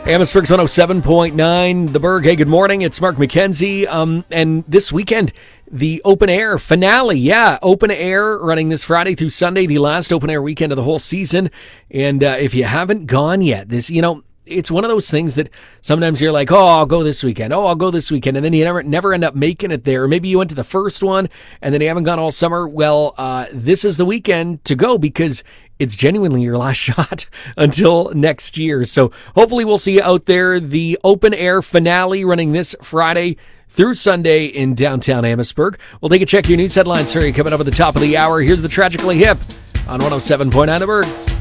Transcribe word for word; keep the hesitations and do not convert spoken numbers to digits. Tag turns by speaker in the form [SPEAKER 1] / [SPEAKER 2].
[SPEAKER 1] Amherstburg's one oh seven point nine, The Berg. Hey, good morning. It's Mark McKenzie. Um, and this weekend, the open air finale. Yeah, open air running this Friday through Sunday, the last open air weekend of the whole season. And uh, if you haven't gone yet, this, you know, it's one of those things that sometimes you're like, oh, I'll go this weekend. Oh, I'll go this weekend. And then you never never end up making it there. Or maybe you went to the first one and then you haven't gone all summer. Well, uh, this is the weekend to go because it's genuinely your last shot until next year. So hopefully we'll see you out there. The open air finale running this Friday through Sunday in downtown Amherstburg. We'll take a check of your news headlines for you coming up at the top of the hour. Here's the Tragically Hip on one oh seven point nine The Berg.